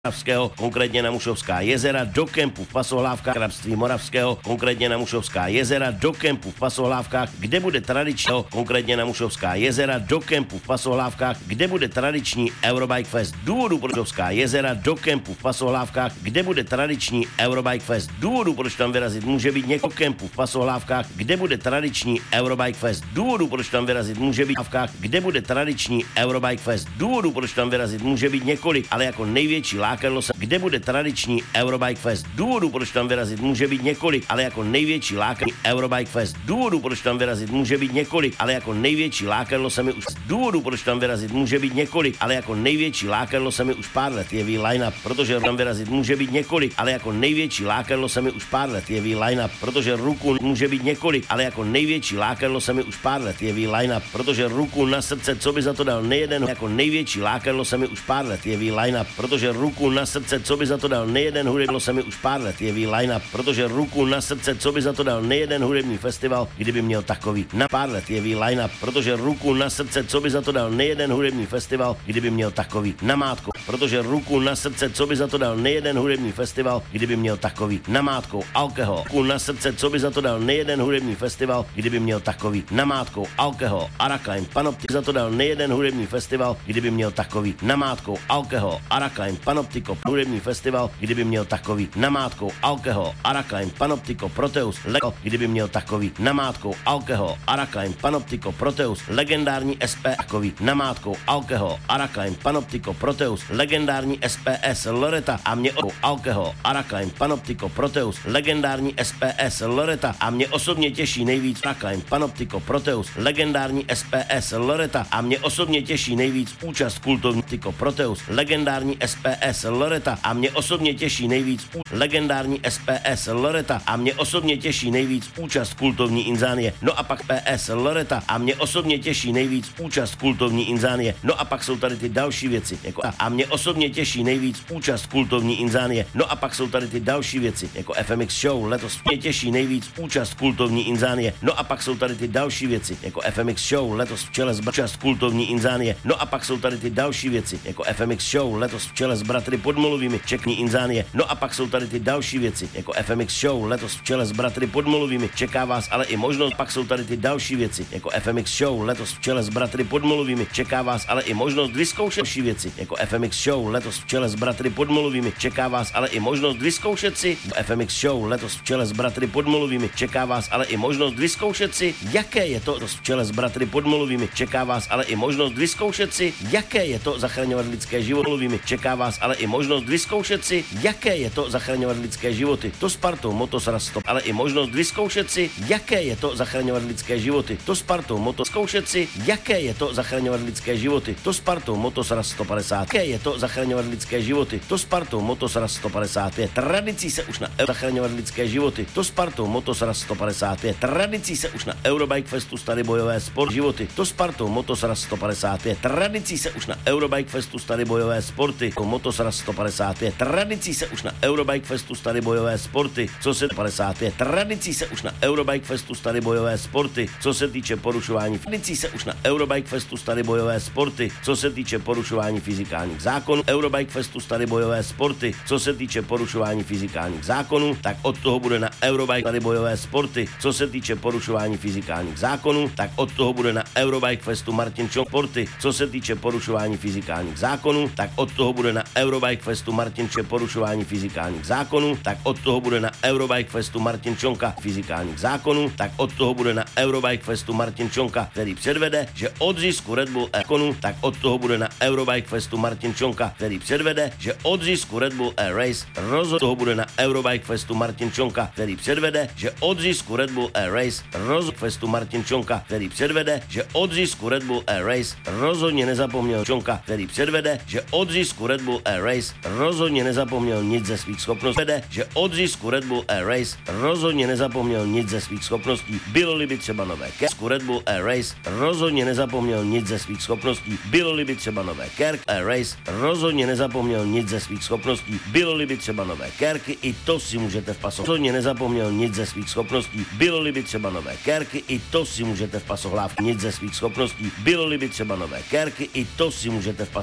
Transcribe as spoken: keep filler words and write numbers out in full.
Moravského, konkrétně na Mušovská jezera, do kempu v Pasohlávkách, Hrabství Moravského, konkrétně na Mušovská jezera, do kempu v Pasohlávkách, kde bude tradičního, konkrétně na Mušovská jezera, do kempu v Pasohlávkách, kde bude tradiční Eurobike Fest. Důvodu pro Mušovská jezera, do kempu v Pasohlávkách, kde bude tradiční Eurobike Fest. Důvodu, proč tam vyrazit může být několik kempů v Pasohlávkách, kde bude tradiční Eurobike Fest. Důvodu, proč tam vyrazit může být v kde bude tradiční Eurobike Fest. Důvodu, proč tam vyrazit může být několik, ale jako největší lákadlo se, kde bude tradiční Eurobike Fest. Důvodu, proč tam vyrazit může být několik, ale jako největší lákadlo Eurobike Fest. Důvodu, proč tam vyrazit může být několik, ale jako největší lákadlo se mi už důvodu, proč tam vyrazit může být několik, ale jako největší lákadlo se mi už pár let jeví line-up, protože tam vyrazit může být několik, ale jako největší lákadlo se mi už pár let jeví line-up, protože ruku může být několik, ale jako největší lákadlo se mi už pár let jeví line-up, protože ruku na srdce, co by za to dal nejeden, jako největší lákadlo se mi už pár let jeví line-up, protože ruku na srdce, co by za to dal nejeden hudební se mi už pár let jeví line-up, protože ruku na srdce, co by za to dal nejeden hudební festival, kdyby měl takový na pár let jeví line-up, protože ruku na srdce, co by za to dal nejeden hudební festival, kdyby měl takový namátkou, protože ruku na srdce, co by za to dal nejeden hudební festival, kdyby měl takový namátkou alkohol, ruku na srdce, co by za to dal nejeden hudební festival, kdyby měl takový namátkou alkohol, Arakaim, Panoptik za to dal nejeden hudební festival, kdyby měl takový namátkou alkohol, Arakaim, Panoptiko, hudební festival, kdyby měl takový namátkou alkohol, Arakaim, Panoptiko, Proteus, Lego, kdyby měl takový namátkou alkohol, Arakaim, Panoptiko, Proteus, legendární S P takový namátkou alkohol, Arakaim, Panoptiko, Proteus, legendární S P S Loreta a mě o alkohol, Arakaim, Panoptiko, Proteus, legendární S P S Loreta a mě osobně těší nejvíc Arakaim, Panoptiko, Proteus, legendární S P S Loreta a mě osobně těší nejvíc účast kultovní Tyko Proteus, legendární S P S Loreta a mě osobně těší nejvíc ú... legendární S P S Loreta a mě osobně těší nejvíc účast kultovní Inzánie. No a pak P S Loreta a mě osobně těší nejvíc účast kultovní Inzánie. No a pak jsou tady ty další věci, jako a mě osobně těší nejvíc účast kultovní Inzánie. No a pak jsou tady ty další věci, jako F M X Show, letos mě těší nejvíc účast kultovní Inzánie. No a pak jsou tady ty další věci, jako F M X Show, letos v čele s účast kultovní Inzánie. No a pak jsou tady ty další věci, jako F M X Show, letos v čele s bratry Podmolovými, čekní Inzánie. No a pak jsou tady ty další věci, jako F M X Show, letos v čele s bratry Podmolovými, čeká vás ale i možnost, pak jsou tady ty další věci, jako F M X Show, letos v čele s bratry Podmolovými, čeká vás ale i možnost vyzkoušet další věci, jako F M X Show, letos v čele s bratry Podmolovými, čeká vás ale i možnost vyzkoušet si, F M X Show, letos v čele s bratry Podmolovými, čeká vás ale i možnost vyzkoušet si, jaké je to v čele s bratry Podmolovými, čeká vás ale i možnost vyzkoušet si, jaké je to zachraňovat lidské životy, čeká vás ale i možnost vyzkoušet si, jaké je to zachraňovat lidské životy. To Spartou Motosraz stop, ale i možnost vyzkoušet si, jaké je to zachraňovat lidské životy. To Spartou Moto zkoušet si, jaké je to zachraňovat lidské životy. To Spartou Motosraz sto padesát, jaké je to zachraňovat lidské životy. To Spartou Motosraz sto padesát pět, tradicí se už na zachraňovat lidské životy. To Spartou Motosraz sto padesát pět, tradicí se už na Eurobike Festu Stary bojové sport životy. To Spartou Motosraz sto padesát pět, tradicí se už na Eurobike Festu Stary bojové sporty. Motosraz sto padesát pět, tradicí se už na Eurobike Festu Stary bojové sporty. Co se padesát pět, tradicí se už na Eurobike Festu Stary bojové sporty. Co se týče porušování, tradicí se už na Eurobike Festu Stary bojové sporty. Co se týče porušování fyzikálních zákonů, Eurobike Festu Stary bojové sporty. Co se týče porušování fyzikálních zákonů, tak od toho bude na Eurobike Stary bojové sporty. Co se týče porušování fyzikálních zákonů, tak od toho bude na Eurobike Festu Martin Čonka sporty. Co se týče porušování fyzikálních zákonů, tak od toho bude na Eurobike Festu Martin Čonka porušování fyzikálních zákonů, tak od toho bude na Eurobike Festu Martin Čonka fyzikálních zákonů, tak od toho bude na Eurobike Festu Martin Čonka, který předvede, že od zisku Red Bull Econu, tak od toho bude na Eurobike Festu Martin Čonka, který předvede, že od zisku Red Bull Air Race rozhodně toho bude na Eurobike Festu Martin Čonka, který předvede, že od zisku Red Bull Air Race rozhodně Festu Martin Čonka, který předvede, že od zisku Red Bull Air Race rozhodně nezapomněl Čonka, který předvede, že od zisku Red Bull Air Race rozhodně nezapomněl nic ze svých schopností, že od zisku Red Bull Air Race rozhodně nezapomněl nic ze svých schopností, bylo-li by třeba nové Kerk, Red Bull Air Race rozhodně nezapomněl nic ze svých schopností, bylo-li by třeba nové Kerk Air Race rozhodně nezapomněl nic ze svých schopností, bylo-li by třeba nové Kerky, i to si můžete v pasohlávce, rozhodně nezapomněl nic ze svých schopností, bylo-li by třeba nové Kerky, i to si můžete v pasohlávce, nic ze svých schopností, bylo-li by třeba nové Kerky, i to si můžete v pasohlávce